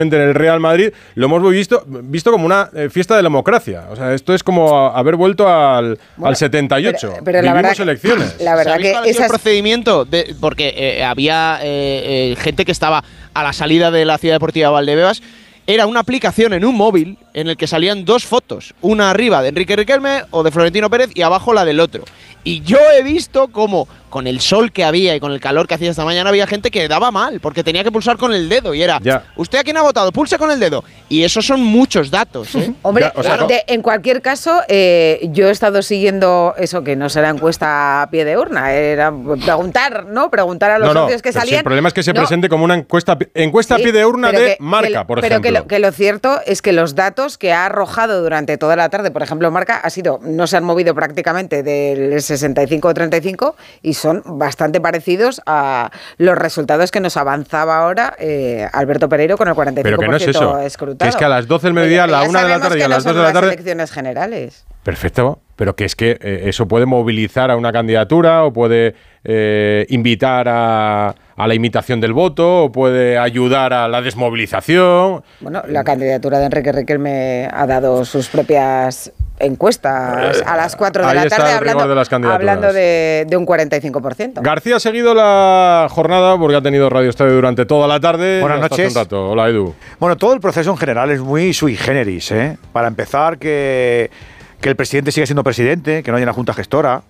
en el Real Madrid, lo hemos visto como una fiesta de la democracia. O sea, esto es como haber vuelto al 78. Pero la verdad elecciones. La verdad que ese procedimiento, porque había gente que estaba a la salida de la Ciudad Deportiva de Valdebebas, era una aplicación en un móvil en el que salían dos fotos, una arriba de Enrique Riquelme o de Florentino Pérez y abajo la del otro. Y yo he visto cómo con el sol que había y con el calor que hacía esta mañana había gente que daba mal porque tenía que pulsar con el dedo y era, ¿usted a quién ha votado? Pulse con el dedo. Y esos son muchos datos, ¿eh? Hombre, en cualquier caso, yo he estado siguiendo eso, que no será encuesta a pie de urna, era preguntar, ¿no? Preguntar a los socios que salían. El problema es que se presente como una encuesta a pie de urna de Marca, por ejemplo. Pero que lo cierto es que los datos que ha arrojado durante toda la tarde, por ejemplo, Marca, no se han movido prácticamente del 65 o 35 y son bastante parecidos a los resultados que nos avanzaba ahora Alberto Pereiro con el 45% pero que no es eso, escrutado. que es que a las 12 del mediodía, a la 1 de la tarde y a las 2 de la tarde… elecciones generales. Perfecto, pero que es que eso puede movilizar a una candidatura o puede invitar a la imitación del voto o puede ayudar a la desmovilización. Bueno, la candidatura de Enrique Riquelme ha dado sus propias encuestas a las 4 de la tarde hablando de un 45%. García ha seguido la jornada porque ha tenido Radio Estadio durante toda la tarde. Buenas noches. Un rato. Hola, Edu. Bueno, todo el proceso en general es muy sui generis, ¿eh? Para empezar, que el presidente siga siendo presidente, que no haya una junta gestora,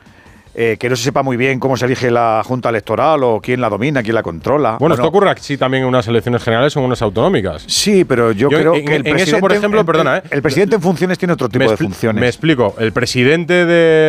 que no se sepa muy bien cómo se elige la junta electoral o quién la domina, quién la controla. Bueno, esto ocurre así también en unas elecciones generales o en unas autonómicas. Sí, pero yo creo que el presidente… eso, por ejemplo, el presidente en funciones tiene otro tipo de funciones. Me explico. El presidente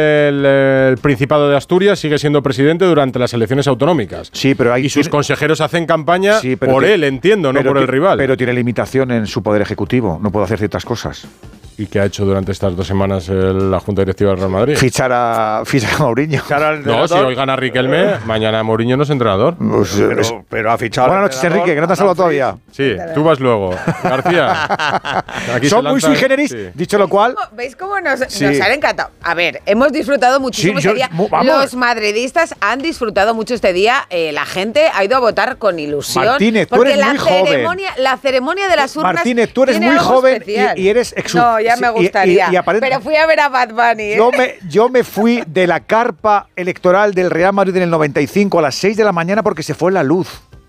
del Principado de Asturias sigue siendo presidente durante las elecciones autonómicas. Sí, pero y sus consejeros hacen campaña por él, entiendo, no por el rival. Pero tiene limitación en su poder ejecutivo. No puede hacer ciertas cosas. ¿Y qué ha hecho durante estas 2 semanas la Junta Directiva del Real Madrid? Fichar a Mourinho. No, si hoy gana Riquelme, mañana Mourinho no es entrenador. Pero ha fichado. Buenas noches, Enrique, que no te has saludado todavía. Sí, tú vas luego. García. Son muy sui generis, sí. Dicho lo cual… ¿Veis cómo nos han encantado? A ver, hemos disfrutado muchísimo este día. Los madridistas han disfrutado mucho este día. La gente ha ido a votar con ilusión. Martínez, tú eres muy joven. La ceremonia de las urnas… Martínez, tú eres muy joven y eres No, ya me gustaría. Pero fui a ver a Bad Bunny. Yo me fui de la carpa electoral del Real Madrid en el 95 a las 6 de la mañana porque se fue la luz.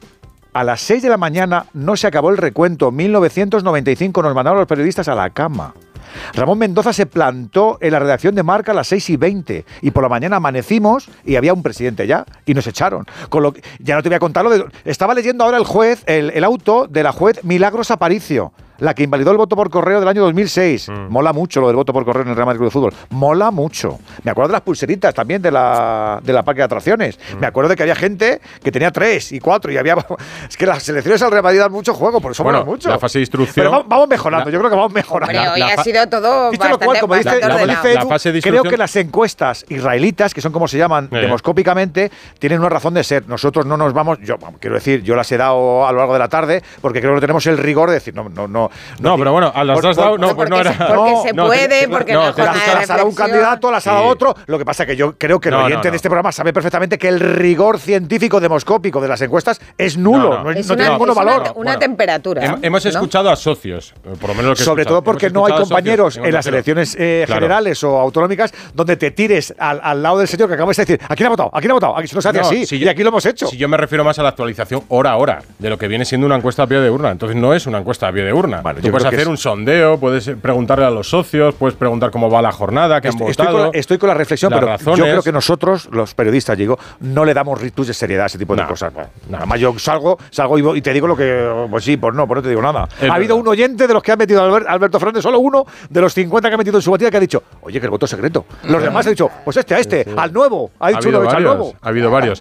A las 6 de la mañana no se acabó el recuento. 1995 nos mandaron los periodistas a la cama. Ramón Mendoza se plantó en la redacción de Marca a las 6:20 y por la mañana amanecimos y había un presidente ya y nos echaron. Ya no te voy a contar estaba leyendo ahora el juez, el auto de la juez Milagros Aparicio, la que invalidó el voto por correo del año 2006. Mola mucho lo del voto por correo en el Real Madrid Club de Fútbol. Mola mucho. Me acuerdo de las pulseritas también de la parque de atracciones. Me acuerdo de que había gente que tenía 3 y 4 y había… Es que las selecciones al Real Madrid dan mucho juego, por eso mola mucho. La fase de instrucción… Pero vamos mejorando, yo creo que vamos mejorando. Hombre, hoy ha sido todo dicho lo cual, como dice Edu, creo que las encuestas israelitas, que son como se llaman demoscópicamente, tienen una razón de ser. Nosotros no nos vamos… Quiero decir, yo las he dado a lo largo de la tarde porque creo que tenemos el rigor de decir no, pero bueno, a las has dado… No, pues no era… Porque se puede, porque no es jornada de reflexión. Las ha dado un candidato, las ha dado otro. Lo que pasa es que yo creo que el oyente de este programa sabe perfectamente que el rigor científico demoscópico de las encuestas es nulo, no tiene ningún valor. Una temperatura. Hemos escuchado a socios, por lo menos lo que sobre todo porque no hay compañeros en las elecciones generales o autonómicas donde te tires al lado del señor que acabas de decir, ¿a quién ha votado? ¿A quién ha votado? Aquí se nos hace así, y aquí lo hemos hecho. Si yo me refiero más a la actualización hora a hora de lo que viene siendo una encuesta a pie de urna, entonces no es una encuesta a pie de urna. Tú puedes hacer un sondeo, puedes preguntarle a los socios, pueés preguntar cómo va la jornada, qué han votado. Estoy con la reflexión, pero razones. Yo creo que nosotros, los periodistas, no le damos ritus de seriedad a ese tipo de cosas. Además, yo salgo y te digo lo que… Pues sí, pues no te digo nada. Ha habido un oyente de los que ha metido Alberto Fernández, solo uno de los 50 que ha metido en su batida que ha dicho, oye, que el voto es secreto. Los demás han dicho, pues al nuevo. Ha dicho uno, al nuevo. Ha habido varios.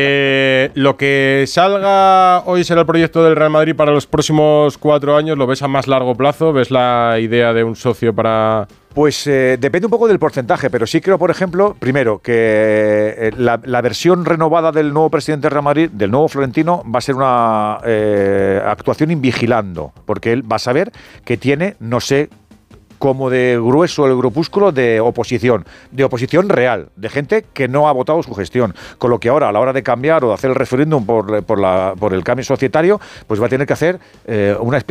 Lo que salga hoy será el proyecto del Real Madrid para los próximos 4 años. ¿Lo ves a más largo plazo? ¿Ves la idea de un socio para...? Pues depende un poco del porcentaje, pero sí creo, por ejemplo, primero, que la versión renovada del nuevo presidente del Real Madrid, del nuevo Florentino, va a ser una actuación invigilando, porque él va a saber que tiene, no sé como de grueso el grupúsculo de oposición real, de gente que no ha votado su gestión. Con lo que ahora, a la hora de cambiar o de hacer el referéndum por el cambio societario, pues va a tener que hacer una